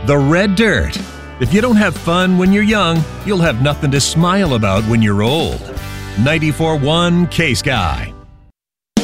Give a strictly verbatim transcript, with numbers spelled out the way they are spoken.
The Red Dirt. If you don't have fun when you're young, you'll have nothing to smile about when you're old. ninety-four point one K-Sky.